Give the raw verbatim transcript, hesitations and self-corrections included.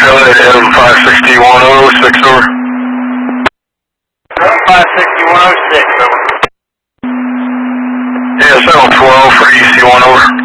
Charlotte, M five sixty-one oh six, over. five sixty-one oh six, over. Yeah, seven twelve for E C one, over.